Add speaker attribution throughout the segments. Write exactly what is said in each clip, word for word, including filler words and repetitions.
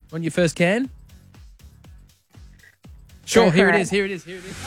Speaker 1: Want your first can? Sure,
Speaker 2: Go
Speaker 1: here
Speaker 2: for
Speaker 1: it
Speaker 2: it.
Speaker 1: is, here it is, here it is.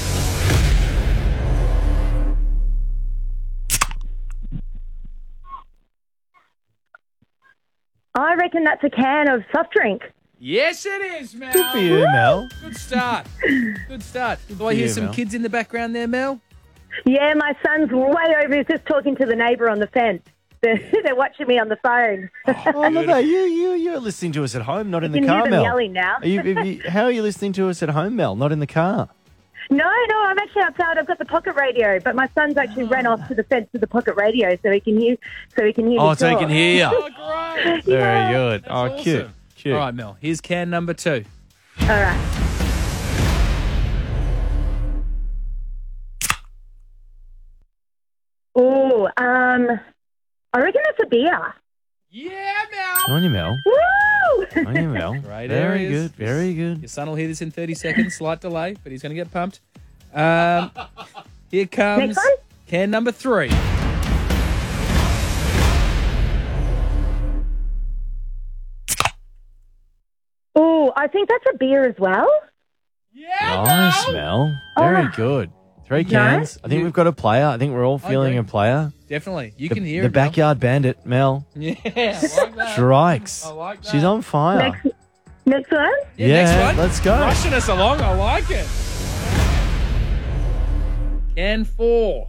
Speaker 2: I reckon that's a can of soft drink.
Speaker 1: Yes, it is, Mel.
Speaker 3: Good for you, Mel.
Speaker 1: Good start. Good start. Do I
Speaker 3: for
Speaker 1: hear
Speaker 3: you,
Speaker 1: some
Speaker 3: Mel.
Speaker 1: kids in the background there, Mel?
Speaker 2: Yeah, my son's way over. He's just talking to the neighbour on the fence. They're, they're watching me on the phone.
Speaker 3: Oh, look at that. You, you, you're listening to us at home, not in
Speaker 2: You
Speaker 3: the
Speaker 2: can
Speaker 3: car,
Speaker 2: hear them
Speaker 3: Mel.
Speaker 2: yelling now.
Speaker 3: Are you, are you- how are you listening to us at home, Mel, not in the car?
Speaker 2: No, no, I'm actually outside. I've got the pocket radio, but my son's actually ran off to the fence with the pocket radio, so he can hear. So he can hear.
Speaker 3: Oh,
Speaker 2: me
Speaker 3: so he
Speaker 2: talk.
Speaker 3: can hear you.
Speaker 1: Oh, great.
Speaker 3: Very good.
Speaker 1: That's
Speaker 3: Oh,
Speaker 1: awesome.
Speaker 3: cute. Cute.
Speaker 1: All right, Mel. Here's can number two.
Speaker 2: All right. Oh, um, I reckon that's a beer.
Speaker 1: Yeah, Mel.
Speaker 3: Come on, you, Mel.
Speaker 2: Woo!
Speaker 3: Come on, you, Mel.
Speaker 1: Right
Speaker 3: Very
Speaker 1: areas.
Speaker 3: good. Very good.
Speaker 1: Your son will hear this in thirty seconds. Slight delay, but he's going to get pumped. Um, here comes
Speaker 2: Next one?
Speaker 1: can number three.
Speaker 2: Oh, I think that's a beer as well.
Speaker 1: Yeah,
Speaker 3: Nice,
Speaker 1: Mel.
Speaker 3: Mel. Very
Speaker 2: Oh.
Speaker 3: good. Three cans. I think
Speaker 1: You-
Speaker 3: we've got a player. I think we're all feeling
Speaker 1: agree.
Speaker 3: a player.
Speaker 1: Definitely. You
Speaker 3: The,
Speaker 1: can hear
Speaker 3: the
Speaker 1: it, Mel.
Speaker 3: backyard bandit, Mel.
Speaker 1: Yeah, I like that.
Speaker 3: Strikes.
Speaker 1: I like that.
Speaker 3: She's on fire.
Speaker 2: Next, next one.
Speaker 1: Yeah,
Speaker 3: Yeah,
Speaker 1: next one.
Speaker 3: let's go.
Speaker 1: Rushing us along. I like it. Can four.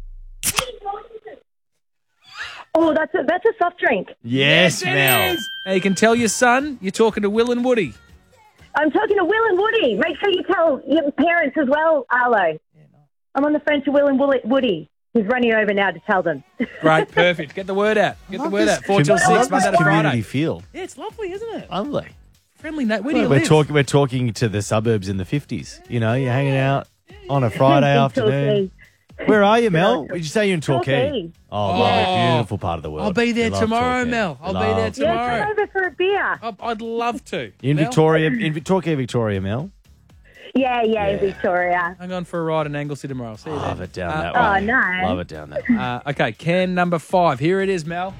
Speaker 2: Oh, that's a that's a soft drink.
Speaker 3: Yes,
Speaker 1: it
Speaker 3: Mel.
Speaker 1: is. Now you can tell your son you're talking to Will and Woody.
Speaker 2: I'm talking to Will and Woody. Make sure you tell your parents as well, Arlo. I'm on the phone to Will and Wool- Woody. He's running over now to tell them.
Speaker 1: Great, perfect. Get the word out. Get the word out. Four till
Speaker 3: I
Speaker 1: six,
Speaker 3: love
Speaker 1: Monday
Speaker 3: this
Speaker 1: to
Speaker 3: community
Speaker 1: Friday.
Speaker 3: feel.
Speaker 1: Yeah, it's lovely, isn't it?
Speaker 3: Lovely.
Speaker 1: Friendly Nate. Where do you
Speaker 3: We're
Speaker 1: live?
Speaker 3: talking. We're talking to the suburbs in the fifties. You know, you're hanging out on a Friday
Speaker 2: In
Speaker 3: afternoon.
Speaker 2: Torquay.
Speaker 3: Where are you, Mel? Did you say you're in Torquay?
Speaker 2: Torquay.
Speaker 3: Oh, lovely,
Speaker 1: Oh.
Speaker 3: beautiful part of the world.
Speaker 1: I'll be there
Speaker 3: We love
Speaker 1: tomorrow,
Speaker 3: Torquay.
Speaker 1: Mel. I'll
Speaker 3: We
Speaker 1: be there
Speaker 3: love-
Speaker 1: tomorrow.
Speaker 2: Yeah, come over for a beer.
Speaker 1: I'd- I'd love to.
Speaker 3: In
Speaker 1: Mel?
Speaker 3: Victoria, in Torquay, Victoria, Mel.
Speaker 2: Yeah, yeah,
Speaker 3: Yeah.
Speaker 2: Victoria.
Speaker 1: Hang on for a ride in Anglesey tomorrow. See you
Speaker 3: Love
Speaker 1: then.
Speaker 3: it down
Speaker 1: Uh,
Speaker 3: that
Speaker 2: Oh,
Speaker 3: way.
Speaker 2: nice.
Speaker 3: Love it down that way.
Speaker 1: Uh, okay, can number five. Here it is, Mel.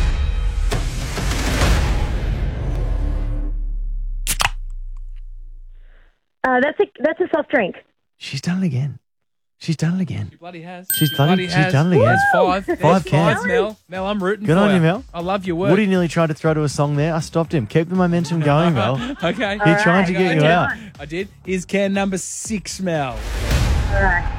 Speaker 2: Uh, that's a that's a soft drink.
Speaker 3: She's done it again. She's done it again.
Speaker 1: She bloody has.
Speaker 3: She's
Speaker 1: She
Speaker 3: bloody- she's
Speaker 1: has.
Speaker 3: done it again.
Speaker 1: There's five. There's
Speaker 3: Five
Speaker 1: five,
Speaker 3: cans.
Speaker 1: Mel. Mel, I'm rooting
Speaker 3: Good
Speaker 1: for
Speaker 3: on
Speaker 1: you.
Speaker 3: you, Mel.
Speaker 1: I love your work.
Speaker 3: Woody nearly tried to throw to a song there. I stopped him. Keep the momentum going, Mel.
Speaker 1: Okay.
Speaker 3: He tried to get you
Speaker 1: Okay.
Speaker 3: out.
Speaker 1: I did. Here's can number six, Mel.
Speaker 2: All right.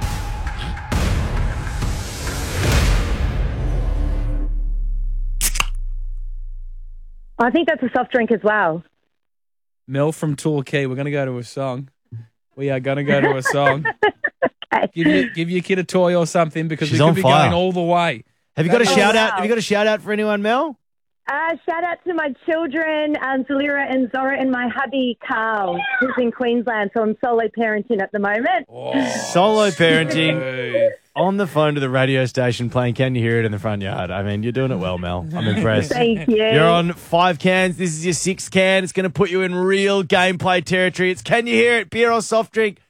Speaker 2: I think that's a soft drink as well.
Speaker 1: Mel from Torquay. We're going to go to a song. We are going to go to a song.
Speaker 2: Okay.
Speaker 1: Give your, give your kid a toy or something because
Speaker 3: She's
Speaker 1: we
Speaker 3: on
Speaker 1: could be
Speaker 3: fire.
Speaker 1: going all the way.
Speaker 3: Have you got a
Speaker 1: Oh,
Speaker 3: shout out?
Speaker 2: wow.
Speaker 3: Have you got a shout out for anyone, Mel?
Speaker 2: Uh, shout out to my children, um, Zalira and Zora, and my hubby Carl, who's in Queensland. So I'm solo parenting at the moment.
Speaker 1: Oh,
Speaker 3: Solo parenting
Speaker 1: smooth.
Speaker 3: on the phone to the radio station playing Can You Hear It in the Front Yard. I mean, you're doing it well, Mel. I'm impressed.
Speaker 2: Thank you.
Speaker 3: You're on five cans. This is your sixth can. It's going to put you in real gameplay territory. It's Can You Hear It? Beer or soft drink?